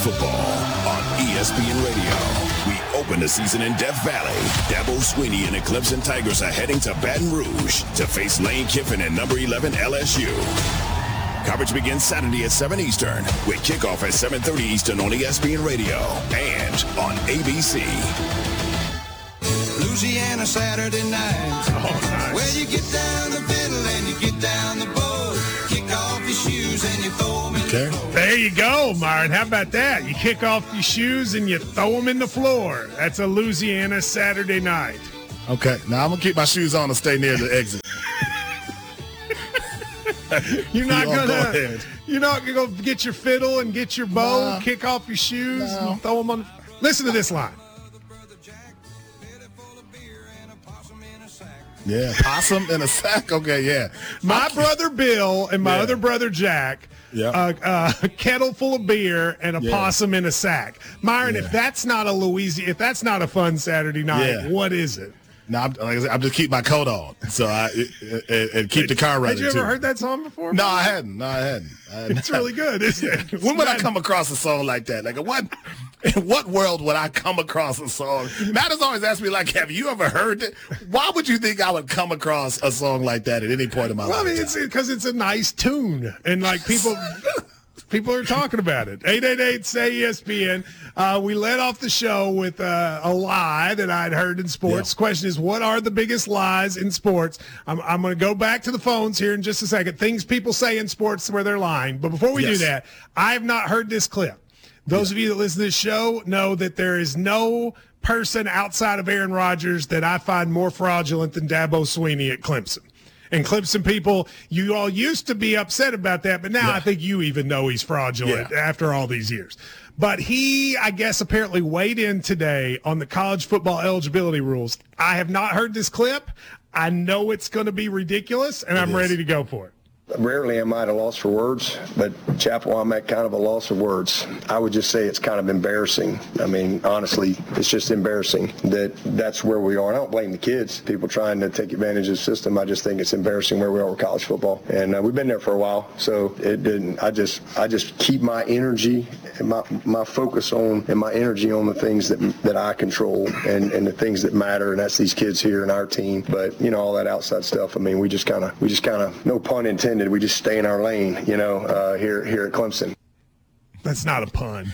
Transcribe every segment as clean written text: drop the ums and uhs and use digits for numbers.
football on ESPN Radio. We open the season in Death Valley. Dabo Swinney and the Clemson Tigers are heading to Baton Rouge to face Lane Kiffin and number 11 LSU. Coverage begins Saturday at 7 Eastern with kickoff at 7:30 Eastern on ESPN Radio and on ABC. Louisiana Saturday night. Oh, nice. Where you get down the fiddle and you get down the bow. Kick off your shoes and you throw them in the floor. There you go, Myron. How about that? You kick off your shoes and you throw them in the floor. That's a Louisiana Saturday night. Okay, now I'm going to keep my shoes on and stay near the exit. You're not Go gonna ahead. You're not gonna go get your fiddle and get your bow, kick off your shoes, and throw them on. Listen to this line. Yeah, possum in a sack. Okay, yeah. My brother Bill and my Yeah. other brother Jack. Yeah. A kettle full of beer and a possum in a sack. Myron, if that's not if that's not a fun Saturday night, what is it? No, like I said, I'm just keep my coat on, so and keep the car running. Had you ever too. heard that song before? No, I hadn't. It's really good, isn't it? When would I come across a song like that? Like, in what world would I come across a song? Matt has always asked me, like, have you ever heard it? Why would you think I would come across a song like that at any point in my life? Well, I mean, it's because it's a nice tune, and like people are talking about it. 888-SAY-ESPN. We led off the show with a lie that I'd heard in sports. The question is, what are the biggest lies in sports? I'm going to go back to the phones here in just a second. Things people say in sports where they're lying. But before we do that, I have not heard this clip. Those of you that listen to this show know that there is no person outside of Aaron Rodgers that I find more fraudulent than Dabo Swinney at Clemson. And Clemson people, you all used to be upset about that, but now I think you even know he's fraudulent after all these years. But he, I guess, apparently weighed in today on the college football eligibility rules. I have not heard this clip. I know it's going to be ridiculous, and I'm ready to go for it. Rarely am I at a loss for words, but Chapel, I'm at kind of a loss of words. I would just say it's kind of embarrassing. I mean, honestly, it's just embarrassing that's where we are. And I don't blame the kids, people trying to take advantage of the system. I just think it's embarrassing where we are with college football. And we've been there for a while, so it didn't. I just keep my energy and my focus on and my energy on the things that I control and the things that matter, and that's these kids here and our team. But, you know, all that outside stuff, I mean, we just kind of, no pun intended, we just stay in our lane, you know, here at Clemson. That's not a pun.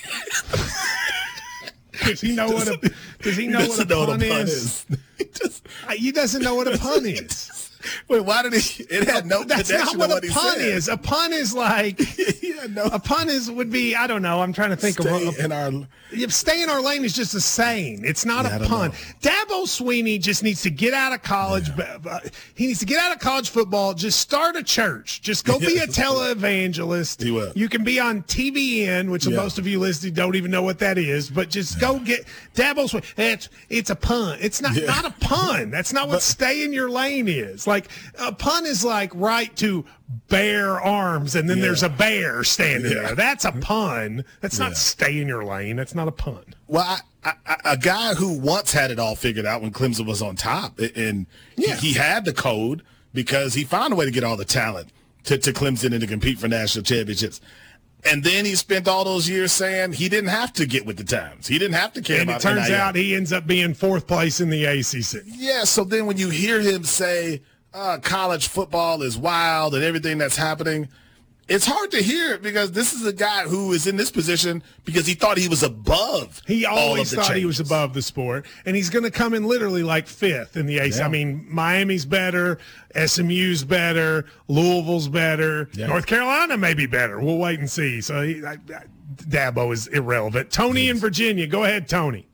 Does he know what a pun is? He doesn't know what a pun is. Wait, why did he? It had no That's connection not to what what a he pun said. is. A pun is like a pun would be, I don't know. I'm trying to think stay in our lane is just a saying. It's not a pun. Dabo Swinney just needs to get out of college. He needs to get out of college football. Just start a church. Just go be a televangelist. He will. You can be on TVN, which most of you listening don't even know what that is. But just go get Dabo Swinney. It's a pun. It's not a pun. That's not what stay in your lane is. Like a pun is like right to bear arms, and then there's a bear standing there. That's a pun. That's not stay in your lane. That's not a pun. Well, a guy who once had it all figured out when Clemson was on top, and he had the code because he found a way to get all the talent to Clemson and to compete for national championships. And then he spent all those years saying he didn't have to get with the times. He didn't have to care about it. And it turns NIL. out he ends up being fourth place in the ACC. Yeah, so then when you hear him say college football is wild and everything that's happening, it's hard to hear it because this is a guy who is in this position because he thought he was above. He always thought changes. he was above the sport, and he's going to come in literally like fifth in the ACC. I mean, Miami's better, SMU's better, Louisville's better, North Carolina may be better. We'll wait and see. So Dabo is irrelevant. Tony in Virginia. Go ahead, Tony.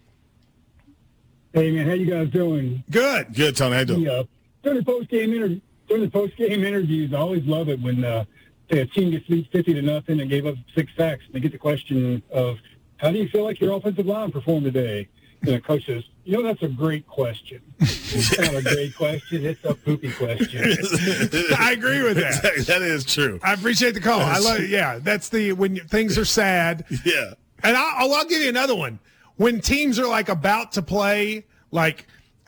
Hey, man, how you guys doing? Good. Good, Tony. How you doing? During the post-game interviews, I always love it when say a team gets beat 50-0 and gave up 6 sacks. And they get the question of, how do you feel like your offensive line performed today? And the coach says, that's a great question. It's not a great question. It's a poopy question. I agree with that. That is true. I appreciate the call. I love it. Yeah, that's when things are sad. Yeah. And I'll give you another one. When teams are like about to play, like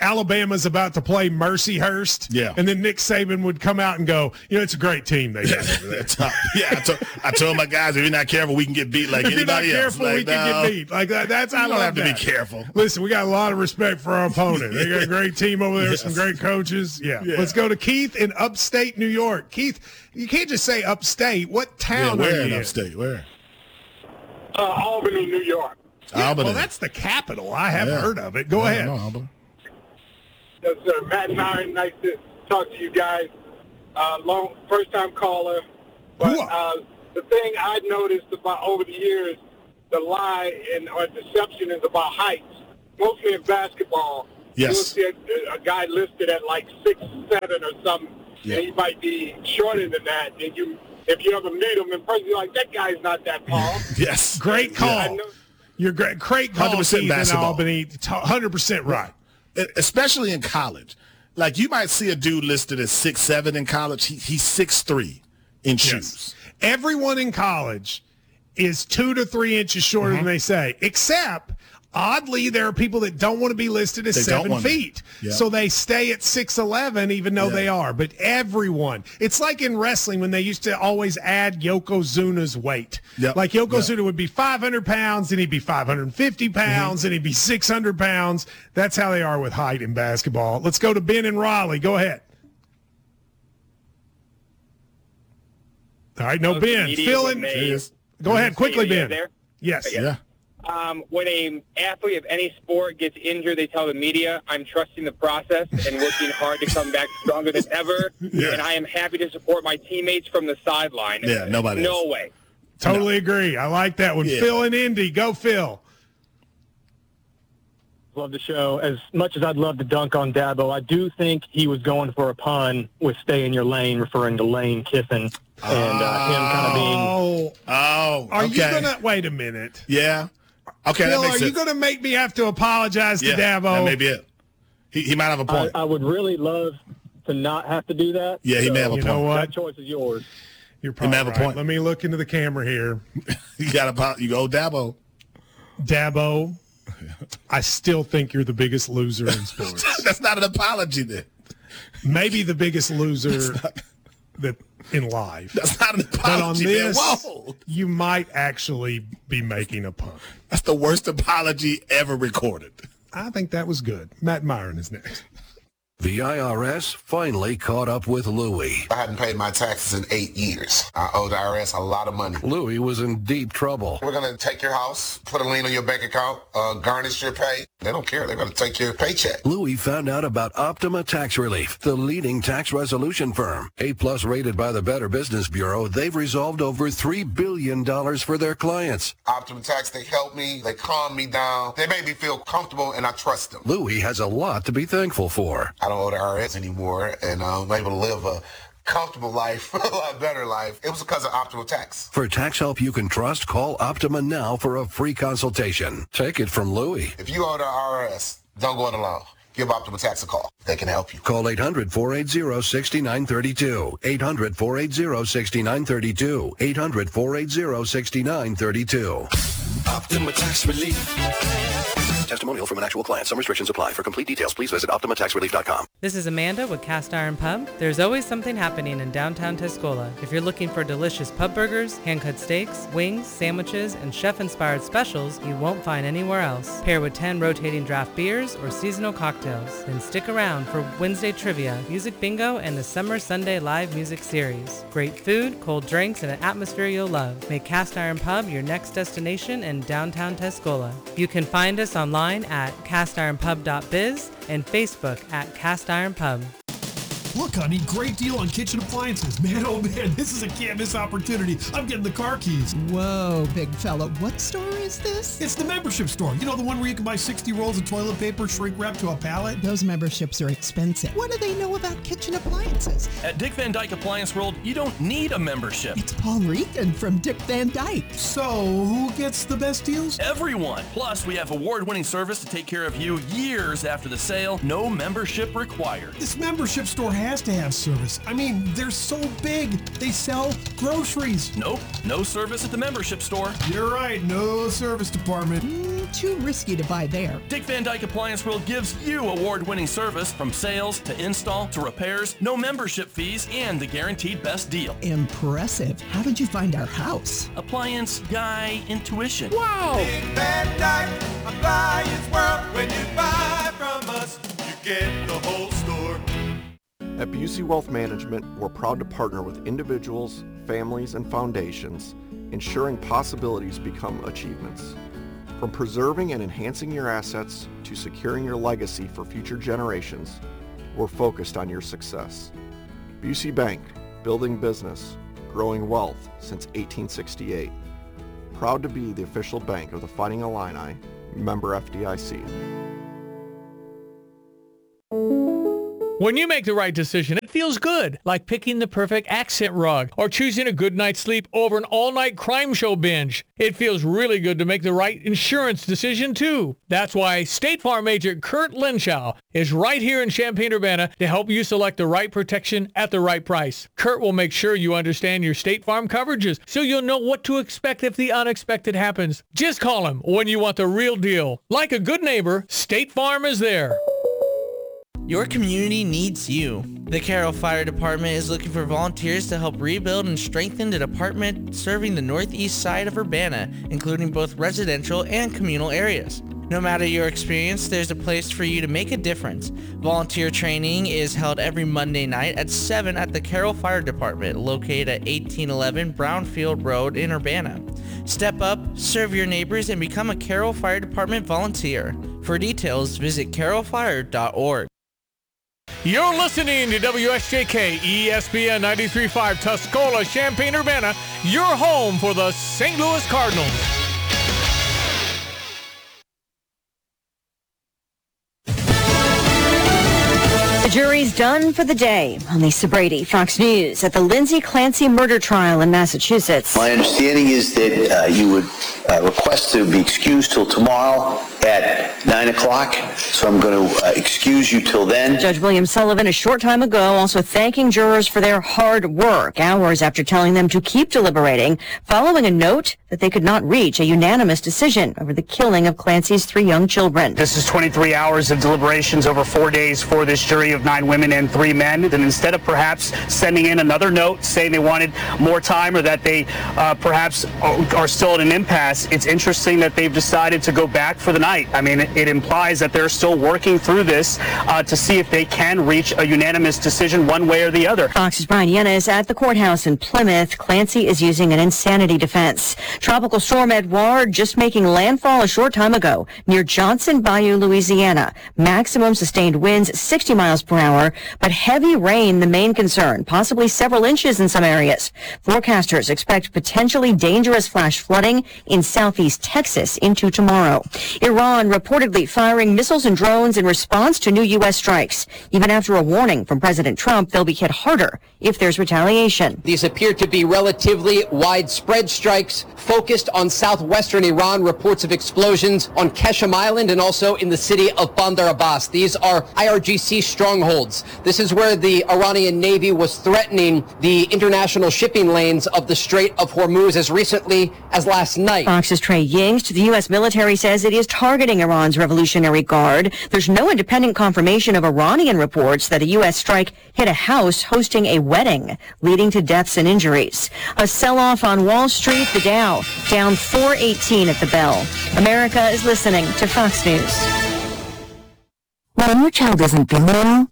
Alabama's about to play Mercyhurst. Yeah. And then Nick Saban would come out and go, it's a great team they got over there. I told my guys, if you're not careful, we can get beat like if you're not anybody else. careful, we can get beat. Like that's I You don't love have to that. be careful. Listen, we got a lot of respect for our opponent. They got a great team over there, some great coaches. Yeah. Let's go to Keith in upstate New York. Keith, you can't just say upstate. What town where are in you upstate? Where? Albany, New York. Albany. Well, that's the capital. I haven't heard of it. Go ahead. No, Albany. Yes, sir. Matt and Myron, nice to talk to you guys. First-time caller. But the thing I've noticed about over the years, the lie or deception is about heights, mostly in basketball. Yes. You'll see a guy listed at like 6'7" or something, and he might be shorter than that. And if you ever meet him in person, you're like, that guy's not that tall. Yes. Great call. You're great call, 100% Keith, in basketball. Albany. 100% right. Especially in college. Like, you might see a dude listed as 6'7" in college. He's 6'3" in shoes. Everyone in college is 2 to 3 inches shorter than they say, except oddly there are people that don't want to be listed as 7 feet. So they stay at 6'11", even though they are. But everyone, it's like in wrestling when they used to always add Yokozuna's weight. Like Yokozuna would be 500 pounds, and he'd be 550 pounds, and he'd be 600 pounds. That's how they are with height in basketball. Let's go to Ben in Raleigh. Go ahead. All right, Ben. Phil in. Go ahead, quickly, Ben. Yes. Yeah. When an athlete of any sport gets injured, they tell the media, I'm trusting the process and working hard to come back stronger than ever, and I am happy to support my teammates from the sideline. Yeah, nobody No is. way. Totally agree. I like that one. Yeah. Phil in Indy. Go, Phil. Love the show. As much as I'd love to dunk on Dabo, I do think he was going for a pun with stay in your lane, referring to Lane Kiffin, and him kind of being... Are you going to... Wait a minute. Yeah. Okay, Phil, that makes are sense. you going to make me have to apologize to Dabo? That may be it. He might have a point. I would really love to not have to do that. Yeah, he may have a point. You know what? That choice is yours. You're probably have a right. point. Let me look into the camera here. You go Dabo. Dabo, I still think you're the biggest loser in sports. That's not an apology then. Maybe the biggest loser that in life. That's not an apology. But on this, man. Whoa. you might actually be making a pun. That's the worst apology ever recorded. I think that was good. Matt Myron is next. The IRS finally caught up with Louie. I hadn't paid my taxes in 8 years. I owe the IRS a lot of money. Louie was in deep trouble. We're going to take your house, put a lien on your bank account, garnish your pay. They don't care. They're going to take your paycheck. Louie found out about Optima Tax Relief, the leading tax resolution firm. A+ rated by the Better Business Bureau, they've resolved over $3 billion for their clients. Optima Tax, they help me. They calm me down. They make me feel comfortable, and I trust them. Louie has a lot to be thankful for. I don't owe the IRS anymore, and I'm able to live a comfortable life, a lot better life. It was because of Optima Tax. For tax help you can trust, call Optima now for a free consultation. Take it from Louie. If you owe the IRS, don't go it alone. Give Optima Tax a call. They can help you. Call 800-480-6932. 800-480-6932. 800-480-6932. Optima Tax Relief. Testimonial from an actual client. Some restrictions apply. For complete details, please visit OptimaTaxRelief.com. This is Amanda with Cast Iron Pub. There's always something happening in downtown Tuscola. If you're looking for delicious pub burgers, hand-cut steaks, wings, sandwiches, and chef-inspired specials you won't find anywhere else. Pair with 10 rotating draft beers or seasonal cocktails. Then stick around for Wednesday trivia, music bingo, and the Summer Sunday live music series. Great food, cold drinks, and an atmosphere you'll love. Make Cast Iron Pub your next destination in downtown Tuscola. You can find us online at castironpub.biz and Facebook at Cast Iron Pub. Look, honey, great deal on kitchen appliances. Man, oh man, this is a can't miss opportunity. I'm getting the car keys. Whoa, big fella. What store is this? It's the membership store. You know, the one where you can buy 60 rolls of toilet paper shrink wrapped to a pallet? Those memberships are expensive. What do they know about kitchen appliances? At Dick Van Dyke Appliance World, you don't need a membership. It's Paul Regan from Dick Van Dyke. So, who gets the best deals? Everyone. Plus, we have award-winning service to take care of you years after the sale. No membership required. This membership store has to have service. I mean, they're so big. They sell groceries. Nope, no service at the membership store. You're right, no service department. Too risky to buy there. Dick Van Dyke Appliance World gives you award-winning service from sales to install to repairs, no membership fees, and the guaranteed best deal. Impressive. How did you find our house? Appliance guy intuition. Wow! Dick Van Dyke Appliance World. When you buy from us, you get the whole store. At Busey Wealth Management, we're proud to partner with individuals, families, and foundations, ensuring possibilities become achievements. From preserving and enhancing your assets to securing your legacy for future generations, we're focused on your success. Busey Bank, building business, growing wealth since 1868. Proud to be the official bank of the Fighting Illini, member FDIC. When you make the right decision, it feels good, like picking the perfect accent rug or choosing a good night's sleep over an all-night crime show binge. It feels really good to make the right insurance decision, too. That's why State Farm agent Kurt Lenschow is right here in Champaign-Urbana to help you select the right protection at the right price. Kurt will make sure you understand your State Farm coverages so you'll know what to expect if the unexpected happens. Just call him when you want the real deal. Like a good neighbor, State Farm is there. Your community needs you. The Carroll Fire Department is looking for volunteers to help rebuild and strengthen the department serving the northeast side of Urbana, including both residential and communal areas. No matter your experience, there's a place for you to make a difference. Volunteer training is held every Monday night at 7 at the Carroll Fire Department, located at 1811 Brownfield Road in Urbana. Step up, serve your neighbors, and become a Carroll Fire Department volunteer. For details, visit carrollfire.org. You're listening to WSJK ESPN 93.5 Tuscola, Champaign-Urbana, your home for the St. Louis Cardinals. The jury's done for the day. Lisa Brady, Fox News, at the Lindsay Clancy murder trial in Massachusetts. My understanding is that you would request to be excused till tomorrow at 9 o'clock, so I'm going to excuse you till then. Judge William Sullivan a short time ago also thanking jurors for their hard work, hours after telling them to keep deliberating, following a note that they could not reach a unanimous decision over the killing of Clancy's 3 young children. This is 23 hours of deliberations over 4 days for this jury of 9 women and 3 men. And instead of perhaps sending in another note saying they wanted more time or that they perhaps are still at an impasse, it's interesting that they've decided to go back for the night. I mean, it implies that they're still working through this to see if they can reach a unanimous decision one way or the other. Fox's Brian Yenna at the courthouse in Plymouth. Clancy is using an insanity defense. Tropical storm Edouard just making landfall a short time ago near Johnson Bayou, Louisiana. Maximum sustained winds 60 miles per hour, but heavy rain the main concern, possibly several inches in some areas. Forecasters expect potentially dangerous flash flooding in southeast Texas into tomorrow. Iran reportedly firing missiles and drones in response to new U.S. strikes, even after a warning from President Trump they'll be hit harder if there's retaliation. These appear to be relatively widespread strikes focused on southwestern Iran. Reports of explosions on Keshem Island and also in the city of Bandar Abbas. These are IRGC strongholds. This is where the Iranian Navy was threatening the international shipping lanes of the Strait of Hormuz as recently as last night. Fox's Trey Yingst, the U.S. military says it is targeting Iran's Revolutionary Guard. There's no independent confirmation of Iranian reports that a U.S. strike hit a house hosting a wedding, leading to deaths and injuries. A sell-off on Wall Street, the Dow down 418 at the bell. America is listening to Fox News. When your child isn't feeling well,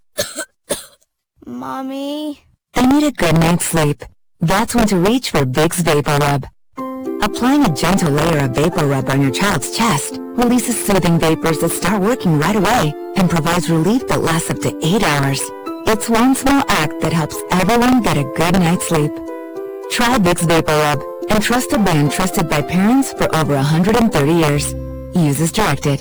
Mommy, they need a good night's sleep. That's when to reach for Vicks Vapor Rub. Applying a gentle layer of Vapor Rub on your child's chest releases soothing vapors that start working right away and provides relief that lasts up to 8 hours. It's one small act that helps everyone get a good night's sleep. Try Vicks Vapor Rub, and trusted by parents for over 130 years. Use as directed.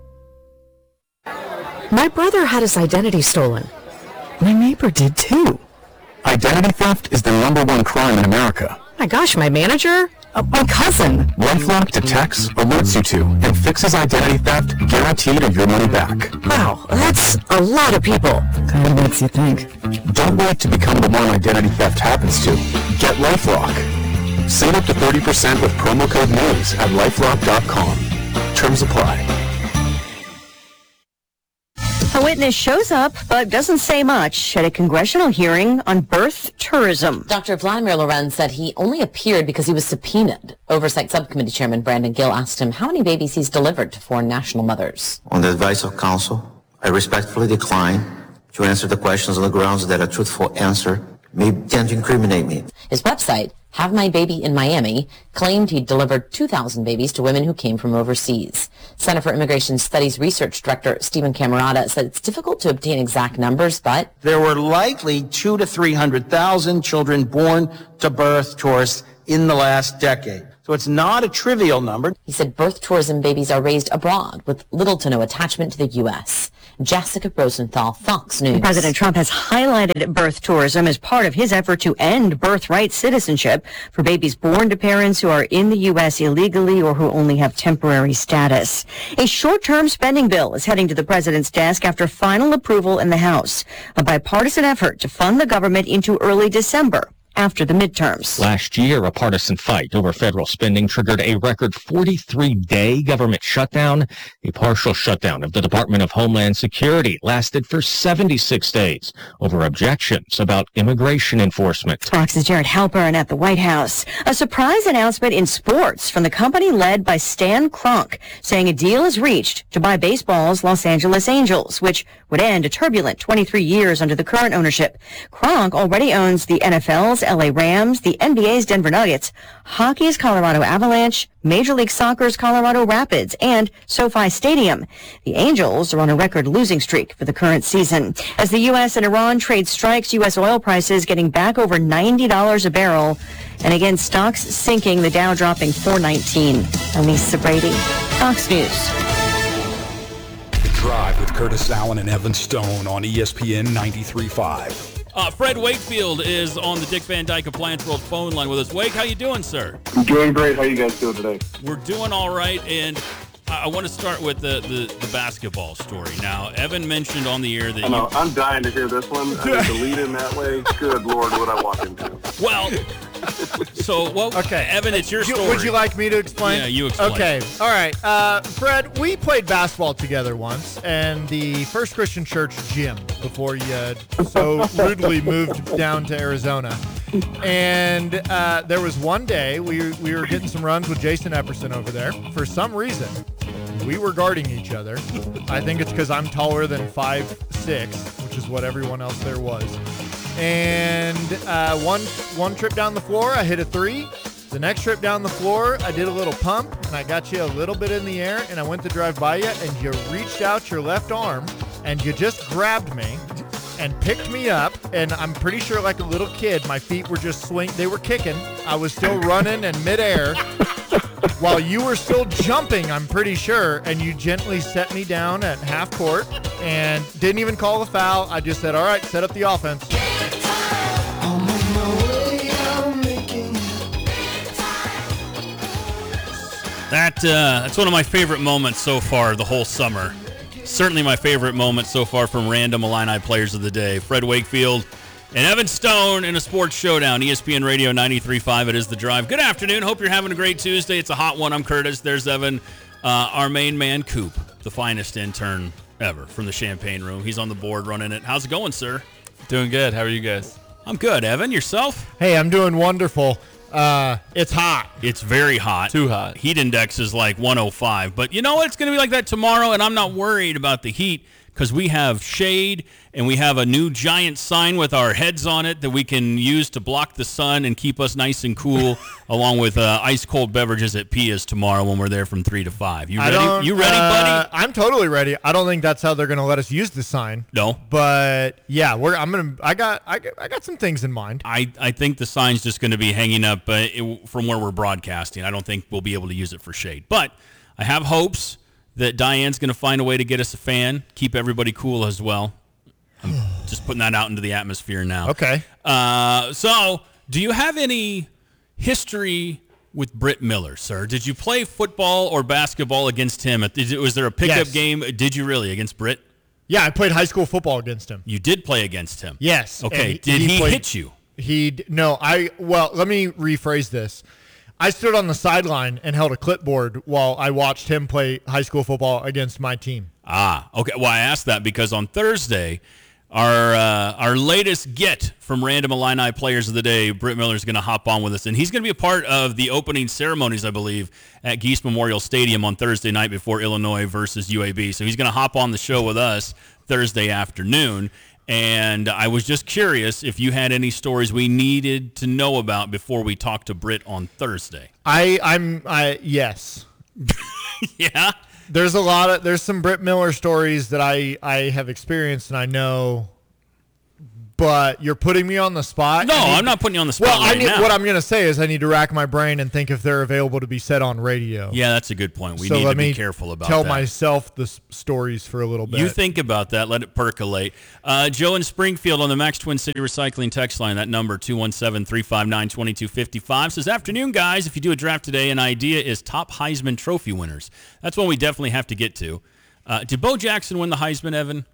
My brother had his identity stolen. My neighbor did too. Identity theft is the #1 crime in America. My gosh, my manager? My cousin. LifeLock detects, alerts you to, and fixes identity theft, guaranteed or your money back. Wow, that's a lot of people. Kind of makes you think. Don't wait to become the one identity theft happens to. Get LifeLock. Save up to 30% with promo code NAMES at LifeLock.com. Terms apply. A witness shows up but doesn't say much at a congressional hearing on birth tourism. Dr. Vladimir Lorenz said he only appeared because he was subpoenaed. Oversight Subcommittee Chairman Brandon Gill asked him how many babies he's delivered to foreign national mothers. On the advice of counsel, I respectfully decline to answer the questions on the grounds that a truthful answer may tend to incriminate me. His website, Have My Baby in Miami, claimed he'd delivered 2,000 babies to women who came from overseas. Center for Immigration Studies Research Director Stephen Camerata said it's difficult to obtain exact numbers, but there were likely 200,000 to 300,000 children born to birth tourists in the last decade. So it's not a trivial number. He said birth tourism babies are raised abroad with little to no attachment to the U.S. Jessica Rosenthal, Fox News. President Trump has highlighted birth tourism as part of his effort to end birthright citizenship for babies born to parents who are in the U.S. illegally or who only have temporary status. A short-term spending bill is heading to the president's desk after final approval in the House, a bipartisan effort to fund the government into early December, after the midterms. Last year, a partisan fight over federal spending triggered a record 43-day government shutdown. A partial shutdown of the Department of Homeland Security lasted for 76 days over objections about immigration enforcement. Fox's Jared Halpern at the White House. A surprise announcement in sports from the company led by Stan Kroenke, saying a deal is reached to buy baseball's Los Angeles Angels, which would end a turbulent 23 years under the current ownership. Kroenke already owns the NFL's LA Rams, the NBA's Denver Nuggets, hockey's Colorado Avalanche, Major League Soccer's Colorado Rapids, and SoFi Stadium. The Angels are on a record losing streak for the current season. As the U.S. and Iran trade strikes, U.S. oil prices getting back over $90 a barrel. And again, stocks sinking, the Dow dropping $419. I'm Lisa Brady, Fox News. The Drive with Curtis Allen and Evan Stone on ESPN 93.5. Fred Wakefield is on the Dick Van Dyke Appliance World phone line with us. Wake, how you doing, sir? I'm doing great. How you guys doing today? We're doing all right, and I want to start with the basketball story. Now, Evan mentioned on the air that I know. I'm dying to hear this one. I need to lead in that way. Good Lord, what I walk into. Well, okay, Evan, it's your story. Would you like me to explain? Yeah, you explain. Okay, all right. Fred, we played basketball together once, and the First Christian Church gym before you so rudely moved down to Arizona. And there was one day we were getting some runs with Jason Epperson over there. For some reason, we were guarding each other. I think it's because I'm taller than 5'6", which is what everyone else there was. And one trip down the floor, I hit a three. The next trip down the floor, I did a little pump, and I got you a little bit in the air, and I went to drive by you, and you reached out your left arm, and you just grabbed me and picked me up, and I'm pretty sure like a little kid, my feet were just they were kicking. I was still running in midair while you were still jumping, I'm pretty sure, and you gently set me down at half court and didn't even call a foul. I just said, all right, set up the offense. That's one of my favorite moments so far the whole summer. Certainly my favorite moment so far from random Illini players of the day. Fred Wakefield and Evan Stone in a sports showdown. ESPN Radio 93.5. It is The Drive. Good afternoon. Hope you're having a great Tuesday. It's a hot one. I'm Curtis. There's Evan, our main man, Coop, the finest intern ever from the Champagne Room. He's on the board running it. How's it going, sir? Doing good. How are you guys? I'm good. Evan, yourself? Hey, I'm doing wonderful. It's hot. It's very hot. Too hot. Heat index is like 105. But you know what? It's going to be like that tomorrow, and I'm not worried about the heat because we have shade and we have a new giant sign with our heads on it that we can use to block the sun and keep us nice and cool, along with ice-cold beverages at Pia's tomorrow when we're there from 3 to 5. You ready? You ready, buddy? I'm totally ready. I don't think that's how they're going to let us use the sign. No. But yeah, I got some things in mind. I think the sign's just going to be hanging up from where we're broadcasting. I don't think we'll be able to use it for shade. But I have hopes that Diane's going to find a way to get us a fan, keep everybody cool as well. I'm just putting that out into the atmosphere now. Okay. So do you have any history with Britt Miller, sir? Did you play football or basketball against him? Was there a pickup game? Did you really against Britt? Yeah, I played high school football against him. You did play against him? Yes. Okay. Did he hit you? Well, let me rephrase this. I stood on the sideline and held a clipboard while I watched him play high school football against my team. Okay. Well, I asked that because on Thursday, our latest get from Random Illini Players of the Day, Britt Miller, is going to hop on with us, and he's going to be a part of the opening ceremonies, I believe, at Geese Memorial Stadium on Thursday night before Illinois versus UAB. So he's going to hop on the show with us Thursday afternoon. And I was just curious if you had any stories we needed to know about before we talk to Britt on Thursday. Yes. Yeah. There's some Britt Miller stories that I have experienced and I know, but you're putting me on the spot. No, I'm not putting you on the spot now. What I'm going to say is I need to rack my brain and think if they're available to be said on radio. Yeah, that's a good point. We need to be careful about that. Tell myself the stories for a little bit. You think about that. Let it percolate. Joe in Springfield on the Max Twin City Recycling text line, that number 217-359-2255, says, afternoon, guys. If you do a draft today, an idea is top Heisman Trophy winners. That's one we definitely have to get to. Did Bo Jackson win the Heisman, Evan?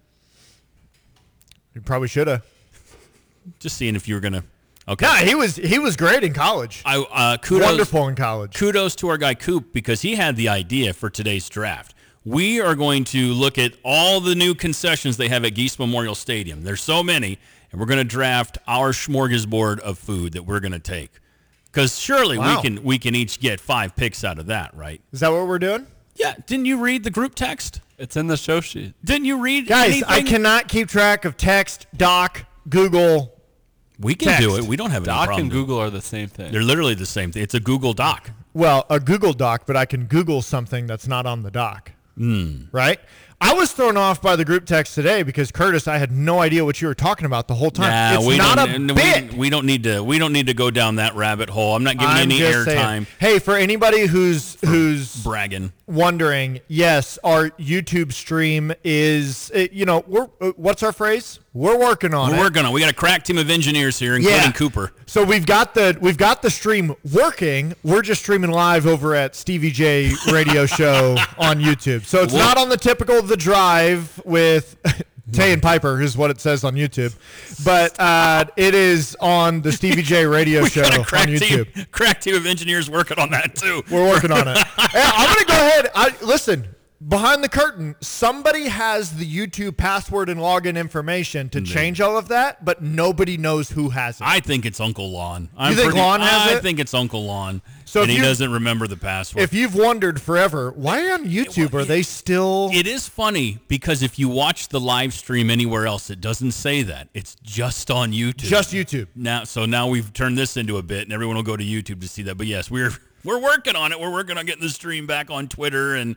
You probably should have. Just seeing if you were going to. Okay. Yeah, he was great in college. Wonderful in college. Kudos to our guy Coop because he had the idea for today's draft. We are going to look at all the new concessions they have at Geese Memorial Stadium. There's so many, and we're going to draft our smorgasbord of food that we're going to take. Because surely we can each get 5 picks out of that, right? Is that what we're doing? Yeah. Didn't you read the group text? It's in the show sheet. Didn't you read Guys, anything? I cannot keep track of text, doc, Google. We can do it. We don't have any problem. Doc and Google are the same thing. They're literally the same thing. It's a Google Doc. Well, a Google Doc, but I can Google something that's not on the doc. Right? I was thrown off by the group text today because, Curtis, I had no idea what you were talking about the whole time. It's not a bit. We don't need to go down that rabbit hole. I'm not giving any airtime. Hey, for anybody who's bragging, wondering, yes, our YouTube stream is, what's our phrase? We're working on it. We're working on it. We got a crack team of engineers here, including Cooper. So we've got the stream working. We're just streaming live over at Stevie J Radio Show on YouTube. So it's not on the typical The Drive with Tay and Piper is what it says on YouTube, but it is on the Stevie J Radio Show on YouTube. Crack team of engineers working on that too. We're working on it. Hey, I'm going to go ahead. Listen. Behind the curtain, somebody has the YouTube password and login information to change all of that, but nobody knows who has it. I think it's Uncle Lon. You think Lon has it? I think it's Uncle Lon, and he doesn't remember the password. If you've wondered forever, why on YouTube are they still... It is funny because if you watch the live stream anywhere else, it doesn't say that. It's just on YouTube. Just YouTube. Now we've turned this into a bit, and everyone will go to YouTube to see that. But yes, we're working on it. We're working on getting the stream back on Twitter and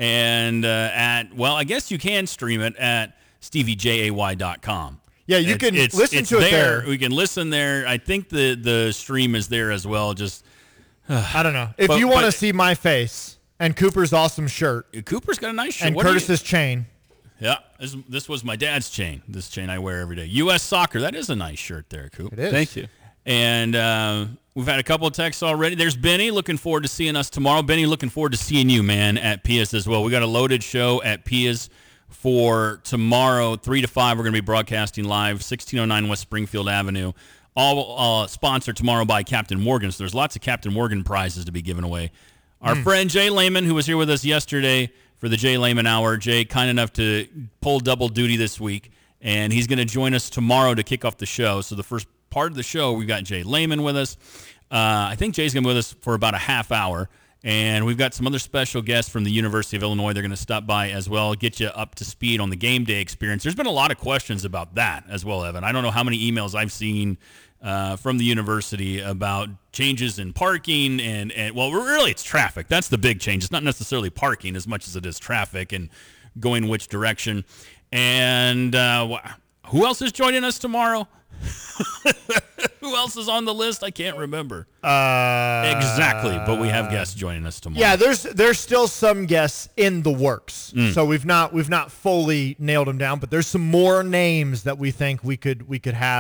I guess you can stream it at StevieJay.com. Yeah, you can listen to it there. We can listen there. I think the stream is there as well. Just I don't know. If you want to see my face and Cooper's awesome shirt. Cooper's got a nice shirt. And Curtis's chain. Yeah, this was my dad's chain. This chain I wear every day. U.S. Soccer. That is a nice shirt there, Coop. It is. Thank you. And we've had a couple of texts already. There's Benny looking forward to seeing us tomorrow. Benny looking forward to seeing you, man, at Pia's as well. We got a loaded show at Pia's for tomorrow, 3 to 5. We're going to be broadcasting live, 1609 West Springfield Avenue. All sponsored tomorrow by Captain Morgan. So there's lots of Captain Morgan prizes to be given away. Our friend Jay Lehman, who was here with us yesterday for the Jay Lehman Hour. Jay, kind enough to pull double duty this week, and he's going to join us tomorrow to kick off the show. So the first part of the show, we've got Jay Lehman with us. I think Jay's going to be with us for about a half hour, and we've got some other special guests from the University of Illinois. They're going to stop by as well, get you up to speed on the game day experience. There's been a lot of questions about that as well, Evan. I don't know how many emails I've seen from the university about changes in parking and well, really it's traffic. That's the big change. It's not necessarily parking as much as it is traffic and going which direction. And who else is joining us tomorrow? Who else is on the list? I can't remember exactly, but we have guests joining us tomorrow. Yeah, there's still some guests in the works, so we've not fully nailed them down, but there's some more names that we think we could have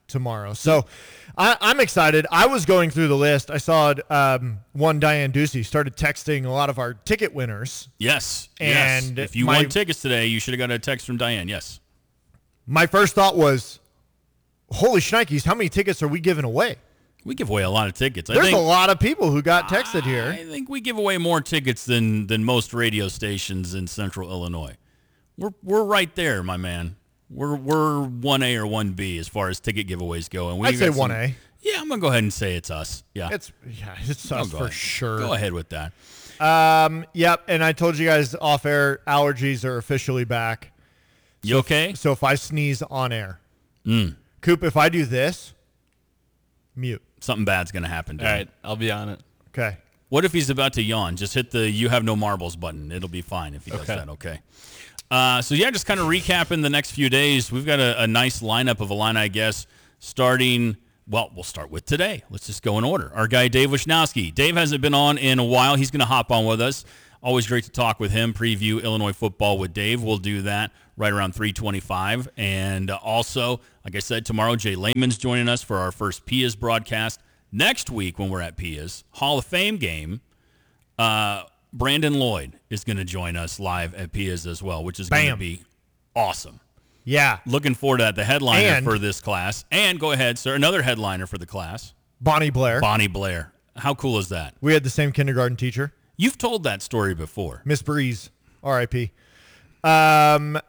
tomorrow. So I'm excited. I was going through the list. I saw one Diane Ducey started texting a lot of our ticket winners. Yes. And if you won tickets today, you should have got a text from Diane. Yes. My first thought was, holy shnikes, how many tickets are we giving away? We give away a lot of tickets. There's a lot of people who got texted here. I think we give away more tickets than most radio stations in Central Illinois. We're right there, my man. We're 1A or 1B as far as ticket giveaways go. And I'd say 1A. Yeah, I'm gonna go ahead and say it's us. Yeah, it's us for sure. Go ahead with that. Yep. And I told you guys off air, allergies are officially back. You okay? So if I sneeze on air, Coop, if I do this, mute. Something bad's gonna happen. All right, I'll be on it. Okay. What if he's about to yawn? Just hit the "You have no marbles" button. It'll be fine if he does that. Okay. So yeah, just kind of recapping the next few days. We've got a nice lineup of Illini guests starting. Well, we'll start with today. Let's just go in order. Our guy Dave Wisnowski. Dave hasn't been on in a while. He's going to hop on with us. Always great to talk with him. Preview Illinois football with Dave. We'll do that right around 3:25. And also, like I said, tomorrow Jay Lehman's joining us for our first Pia's broadcast. Next week when we're at Pia's Hall of Fame game, Brandon Lloyd is going to join us live at Pia's as well, which is going to be awesome. Yeah. Looking forward to that. The headliner for this class. And go ahead, sir. Another headliner for the class. Bonnie Blair. Bonnie Blair. How cool is that? We had the same kindergarten teacher. You've told that story before. Miss Breeze. R.I.P. And?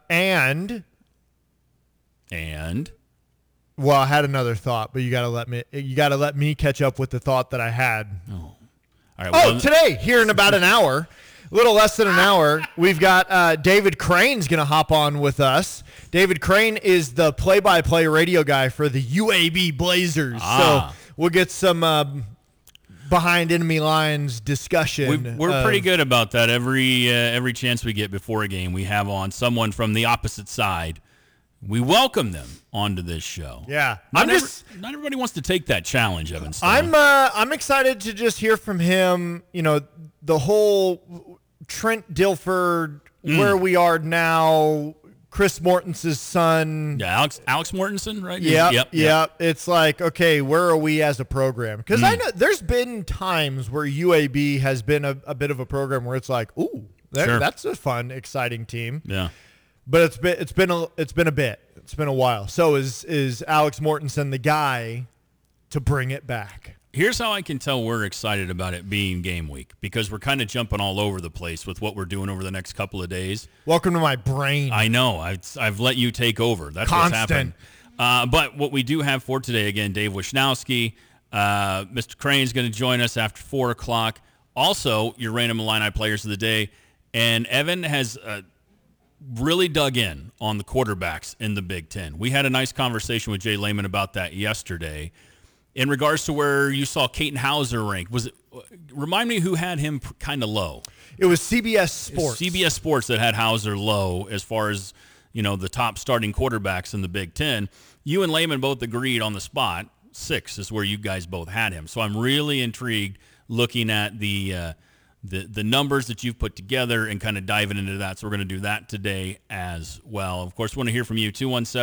Well, I had another thought, but you got to let me catch up with the thought that I had. Oh. All right, today, here in about an hour, a little less than an hour, we've got David Crane's going to hop on with us. David Crane is the play-by-play radio guy for the UAB Blazers. So we'll get some behind enemy lines discussion. We're pretty good about that. Every chance we get before a game, we have on someone from the opposite side. We welcome them onto this show. Yeah. Not everybody wants to take that challenge, Evan Stone. I'm excited to just hear from him, the whole Trent Dilford, where we are now, Chris Mortensen's son. Yeah, Alex Mortensen, right? Yep. It's like, okay, where are we as a program? Because I know there's been times where UAB has been a bit of a program where it's like, ooh, that's a fun, exciting team. Yeah. But it's been a bit. It's been a while. So is Alex Mortensen the guy to bring it back? Here's how I can tell we're excited about it being game week, because we're kind of jumping all over the place with what we're doing over the next couple of days. Welcome to my brain. I know. I've let you take over. That's Constant. what's happened. But what we do have for today, again, Dave Wisnowski, Mr. Crane's going to join us after 4 o'clock. Also, your random Illini players of the day. And Evan has really dug in on the quarterbacks in the Big Ten. We had a nice conversation with Jay Lehman about that yesterday. In regards to where you saw Katin Hauser ranked, remind me who had him kind of low? It was CBS Sports. CBS Sports that had Hauser low as far as, the top starting quarterbacks in the Big Ten. You and Lehman both agreed on the spot. 6 is where you guys both had him. So I'm really intrigued looking at the numbers that you've put together and kind of diving into that. So we're going to do that today as well. Of course, want to hear from you,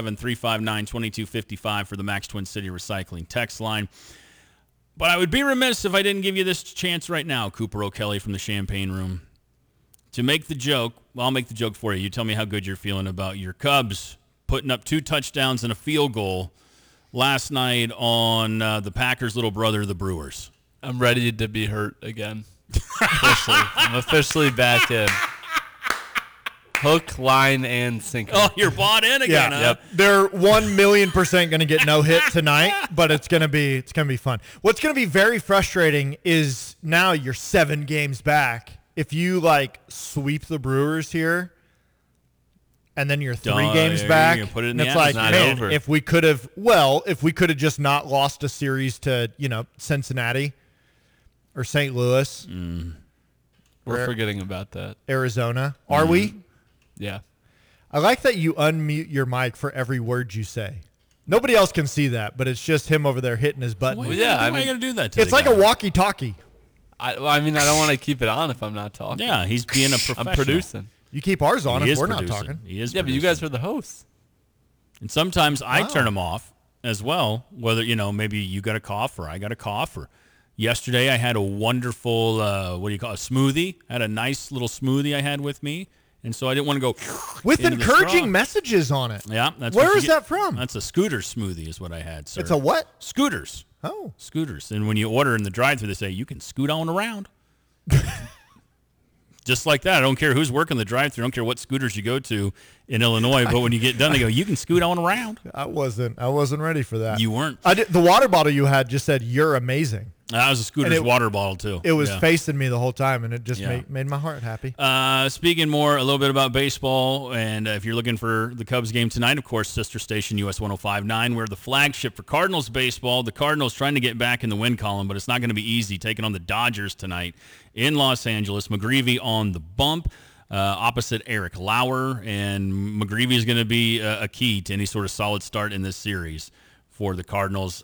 217-359-2255 for the Max Twin City Recycling text line. But I would be remiss if I didn't give you this chance right now, Cooper O'Kelly from the Champagne Room, to make the joke. Well, I'll make the joke for you. You tell me how good you're feeling about your Cubs putting up 2 touchdowns and a field goal last night on the Packers' little brother, the Brewers. I'm ready to be hurt again. I'm officially back in. Hook, line, and sinker. Oh, you're bought in again, huh? Yep. They're 1,000,000% going to get no hit tonight, but it's going to be fun. What's going to be very frustrating is now you're 7 games back. If you sweep the Brewers here, and then you're 3 games back, put it in and the it's like, man, over. if we could have just not lost a series to Cincinnati or St. Louis. We're forgetting about that. Arizona. Are we? Yeah. I like that you unmute your mic for every word you say. Nobody else can see that, but it's just him over there hitting his button. Why are you going to do that to It's like a walkie-talkie. I don't want to keep it on if I'm not talking. Yeah, he's being a professional. I'm producing. You keep ours on He if is we're producing. not talking. He is Yeah, but you guys are the hosts. And sometimes I turn them off, as well, whether, maybe you got a cough or I got a cough. Or yesterday I had a wonderful, a smoothie. I had a nice little smoothie I had with me. And so I didn't want to go with into encouraging messages on it. Yeah, that's where is that from? That's a Scooters smoothie, is what I had, sir. It's a what? Scooters. Oh, Scooters. And when you order in the drive-thru, they say you can scoot on around. Just like that. I don't care who's working the drive-thru. I don't care what scooters you go to in Illinois. But when you get done, they go, you can scoot on around. I wasn't ready for that. You weren't. The water bottle you had just said, "You're amazing." That was a Scooters water bottle, too. It was facing me the whole time, and it just made my heart happy. Speaking a little bit about baseball, and if you're looking for the Cubs game tonight, of course, sister station US 105.9. We're the flagship for Cardinals baseball. The Cardinals trying to get back in the win column, but it's not going to be easy, taking on the Dodgers tonight in Los Angeles. McGreevy on the bump. Opposite Eric Lauer, and McGreevy is going to be a key to any sort of solid start in this series for the Cardinals.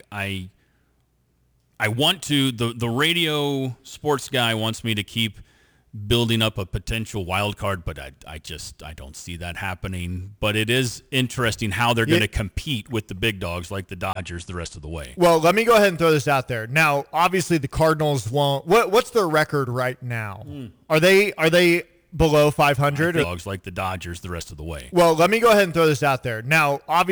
I want to, the radio sports guy wants me to keep building up a potential wild card, but I don't see that happening. But it is interesting how they're going to compete with the big dogs like the Dodgers the rest of the way. Well, let me go ahead and throw this out there. Now, obviously the Cardinals won't, what's their record right now? Are they below 500? Dogs like the Dodgers the rest of the way. Well, let me go ahead and throw this out there. Now, obviously